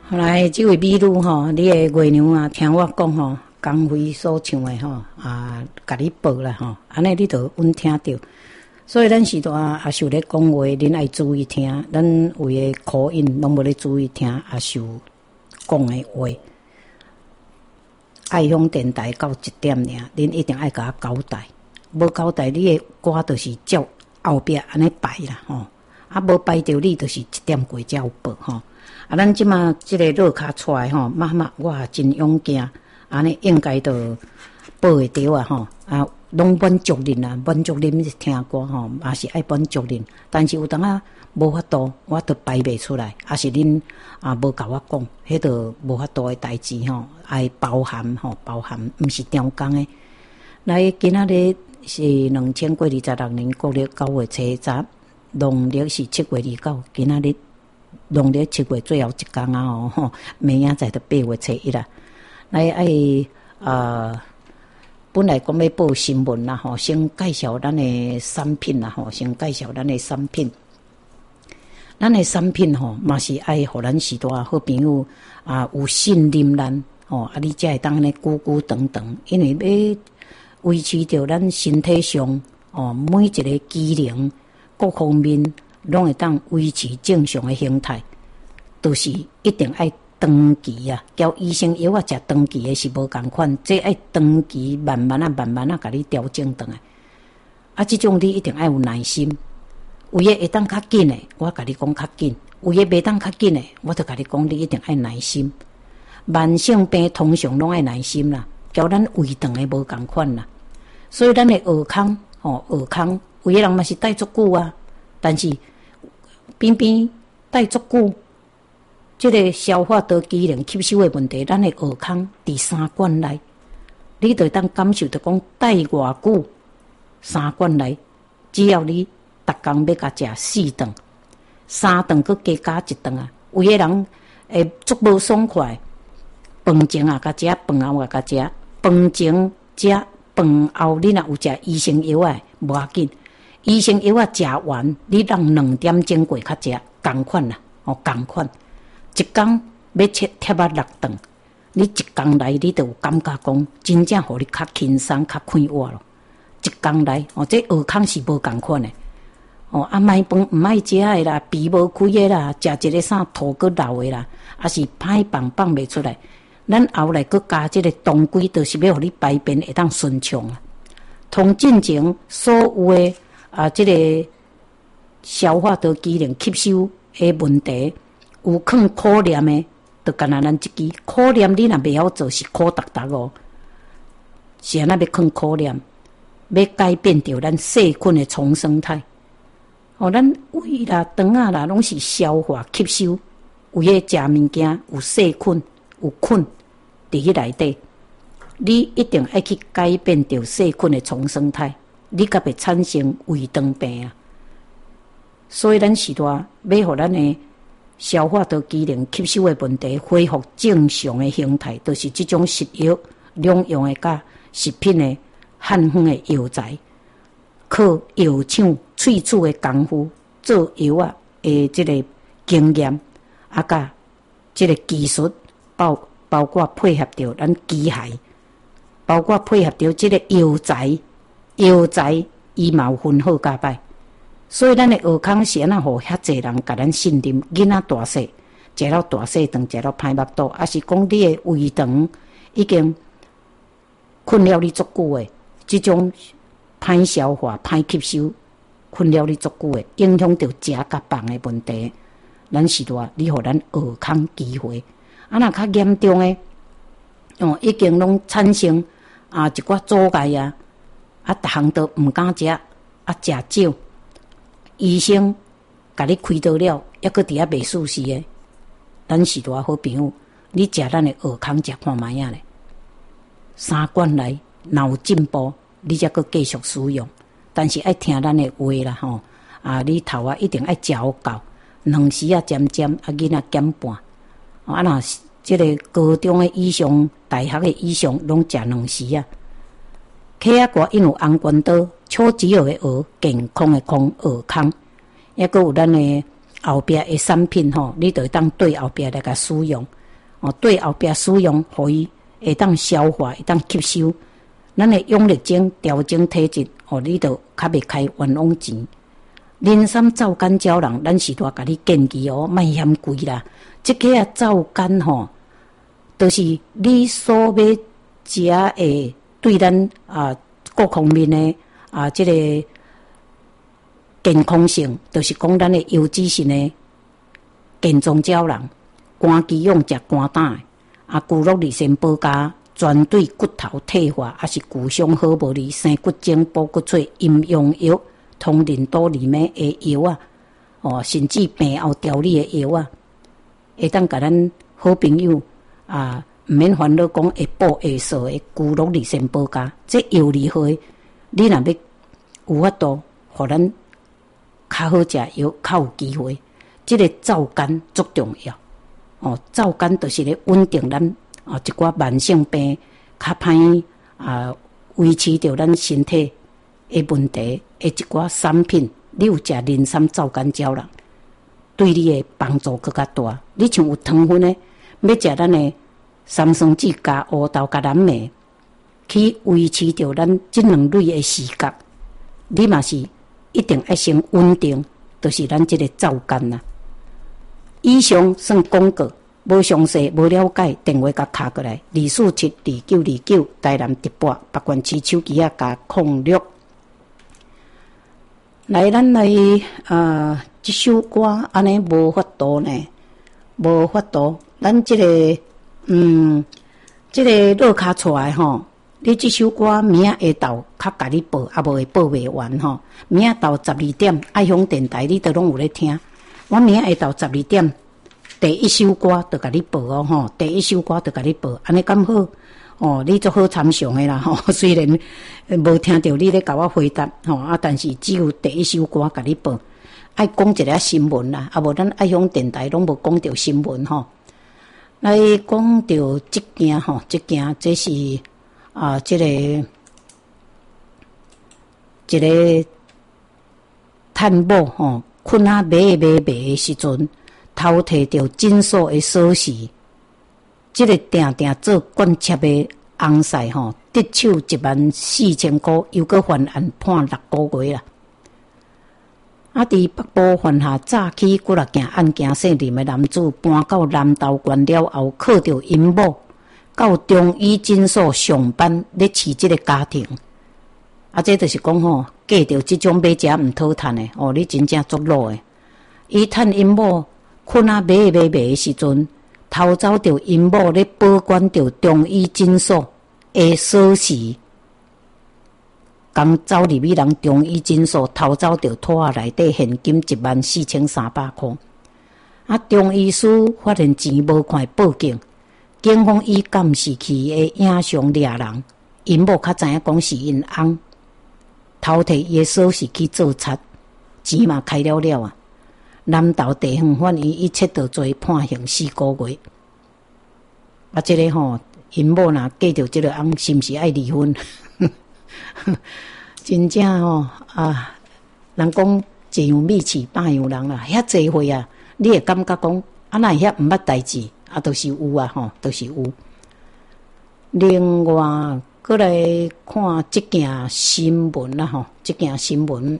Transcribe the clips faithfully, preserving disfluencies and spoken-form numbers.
后来这位美女吼，你的月娘啊，听我讲吼，江辉所唱的吼啊，甲你报啦吼，安尼你就稳听着。所以咱时阵也受咧讲话，恁爱注意听，咱有诶口音拢无咧注意听，也受讲诶话。爱向电台到一点尔，恁一定爱甲我交代，无交代你诶歌就是照后壁安尼排啦吼，啊无排着你就是一点过才有报吼。啊，咱即马即个落卡出来吼，妈妈我也真勇敢，安尼应该就报会着啊吼啊。拢满足人啊，满足人是听歌吼，也是爱满足人。但是有当啊无法度，我都排袂出来，也是恁啊无甲我讲，迄个无法度诶代志吼，爱包含吼，包含毋是中工诶。来，今仔日是两千过二十六年国历九月初十，农历是七月二九，今仔日农历七月最后一天啊哦吼，明仔载就八月初一啦。来爱呃。本来讲要报新闻啦吼，先介绍咱的产品啦吼，先介绍咱的产品。咱的产品吼，嘛是爱互咱许多好朋友啊有信任咱吼，啊你才会当咧久久长长，因为要维持着咱身体上哦每一个机能各方面拢会当维持正常的形态，都、就是一定爱。长期啊，交医生药啊，食长期的是无共款，这爱长期慢慢啊、慢慢啊，甲你调整转来。啊，这种你一定爱有耐心。有诶会当较紧诶，我甲你讲较紧；有诶袂当较紧诶，我就甲你讲，你一定爱耐心。慢性病通常拢爱耐心啦，交咱胃肠诶无共款啦。所以咱诶耳孔吼，耳孔有诶人嘛是戴足久啊，但是偏偏戴足久。这个消化道机能吸收的问题，咱的耳孔第三管内，你就当感受到讲戴偌久，三管内，只要你逐工要甲食四顿，三顿佮加加一顿啊，有些人会足无爽快，饭前啊甲食，饭后啊甲食，饭前食，饭后你若有食医生药啊，无要紧，医生药啊食完，你让两点钟过较食，共款啦，哦，共款。一工要切贴啊六顿，你一工来你就有感觉讲，真正互你较轻松、较快活咯。一工来，哦，这耳孔是无共款的。哦，啊，麦饭毋爱食的啦，鼻无开的啦，食一个啥肚佮流的啦，啊是歹放放袂出来。咱后来佮加这个当归，就是要互你排便会当顺畅啊。通进前所有的啊，这个消化道机能吸收的问题。有放苦念的，就干那咱一支苦念，你若袂晓做是苦达达哦。是安那要放苦念，要改变掉咱细菌的重生态。哦，咱胃啦、肠啊啦，拢是消化吸收，有迄食物件有细菌、有菌伫迄内底。你一定爱去改变掉细菌的重生态，你才会产生胃肠病啊。所以咱是多要互咱的。消化道机能吸收的问题恢复正常的形态，就是这种食药两用的甲食品的汉方的药材，靠药厂萃取的功夫做药啊的这个经验，啊甲这个技术包包括配合着咱机械，包括配合着这个药材，药材伊嘛有分好甲歹。所以咱的耳孔是安那互遐济人甲咱信任，囡仔大细，食了大细肠，食了歹腹肚，还是讲你的胃肠已经困扰你足久的，这种歹消化、歹吸收，困扰你足久的，影响到食甲放的问题，咱是话你互咱耳孔机会，啊若较严重的，哦，已经拢产生啊一寡阻碍啊，啊，逐项都毋敢食，啊食少。医生甲你开刀了，抑搁伫遐袂舒适诶。咱是多好朋友，你食咱诶耳孔食看卖啊咧。三罐来，若有进步，你才搁继续使用。但是爱听咱诶话啦吼，啊，你头啊一定爱食好够，两时啊渐渐，啊囡仔减半。啊，若即个高中诶以上、大学诶以上，拢食两时啊。溪仔歌因有红冠刀，超只有的学健康的空耳孔，也阁有咱的后壁的产品吼，你就当对后壁来甲使用，哦，对后壁使用，互伊会当消化，会当吸收。咱的养力精调整体质，哦，你就较袂开冤枉钱。人参皂苷胶囊，咱是多甲你建议哦，莫嫌贵啦。即个啊皂苷吼，就是你所要食的，对咱啊各方面的啊，即、这个健康性，就是讲咱的优质性的健壮胶囊，肝肌用食肝胆的，啊，骨碌利肾保加，专对骨头退化，还是骨伤好无力、生骨精、补骨髓、阴阳药、通淋多里面的药啊，哦，甚至病后调理的药啊，会当甲咱好朋友啊，毋免烦恼讲会补会瘦的骨碌利肾保加，这药厉害，你若要有法度，互咱较好食药，较有机会。这个皂苷足重要哦，皂苷就是咧稳定咱啊一寡慢性病较歹啊维持着咱身体的问题的一寡产品。你有食人参皂苷胶囊，对你的帮助更加大。你像有糖分的，要食咱的三酸酯加乌豆加蓝莓，去维持着咱这两类的视觉，你嘛是一定要先稳定，就是咱这个皂苷啦。以上算广告，无详细无了解，电话甲卡过来，二四七二九二九，台南直播，北关区手机啊加空六。来，咱来呃，这首歌安尼无法度呢，无法度。咱这个嗯，这个落卡出来吼，你这首歌明仔下昼较甲你报，也无会报袂完吼。明仔到十二点，爱享电台你都拢有咧听。我明仔下昼十二点，第一首歌就甲你报哦吼，第一首歌就甲你报，安尼刚好哦，你做好参详的啦吼。虽然无听到你咧甲我回答吼，啊，但是只有第一首歌甲你报。爱讲一个新闻啦，啊无咱爱享电台拢无讲到新闻吼。来讲到即件吼，即件这是啊，即、这个一个探某吼。困啊买买买的时阵，偷摕到诊所的锁匙，这个定定做管切的翁婿吼，得手一万四千块，又搁犯案判六个月啦。啊，伫北部犯下早起几六件案件，姓林的男子搬到南投县了后，靠着因某到中医诊所上班，咧饲这个家庭。啊，这就是讲吼，嫁着这种买食毋讨趁的哦，你真正足路的。伊趁因某困啊买买买的时阵，偷走着因某咧保管着中医诊所的锁匙，刚走入去人中医诊所，偷走着拖内底现金一万四千三百块。啊，中医师发现钱无看，报警，警方以监视器的影像抓人，因某较知影讲是因翁。偷摕伊的锁匙去做贼，钱嘛开了了啊！南投地方法院以窃盗罪判刑四个月。啊，这个吼，因某若嫁着这个翁，是毋是爱离婚？真正吼啊！人讲一样米饲百样人啦，遐济岁啊，你会感觉讲啊，那遐毋捌代志啊，都是有啊，吼，都是有。另外。过来看这件新闻啦吼，这件新闻，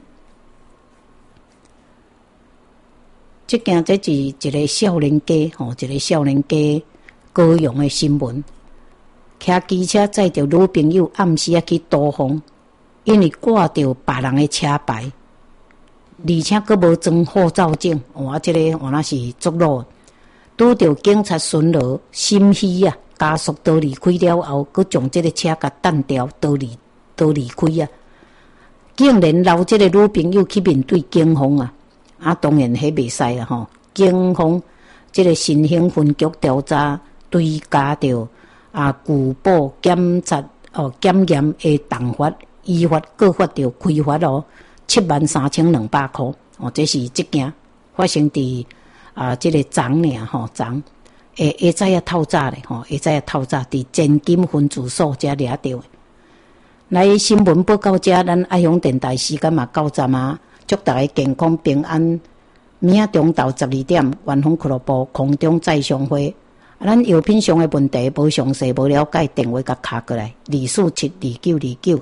这件这是一个少年家吼，一个少年家高雄的新闻。骑机车载着女朋友暗时啊去刀锋，因为挂着别人的车牌，而且佫无装护照证，哇，这个哇那是足路，拄着警察巡逻，心虚啊！加速倒离开了后，佮将这个车甲弹掉，倒离倒离开啊！竟然留这个女朋友去面对警方啊！啊，当然迄袂使啊吼！警方这个新兴分局调查追加着啊，拒保检察哦检验的动发，依法告发着开发哦七万三千两百块哦，这是这件发生伫啊这个昨尔吼昨。诶，下早啊透早咧吼，下早啊透早伫前金分住所遮掠着。来新闻报到遮，咱爱享电台时间嘛到站啊，祝大家健康平安， 明仔中昼十二点，远峰俱乐部空中再相会。啊，咱药品上的问题无详细无了解，电话甲卡过来，二四七二九二九。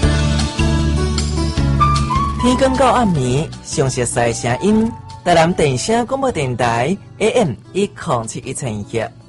天光到暗暝，详细声音，台南电声广播电台 A M 一零七一千赫。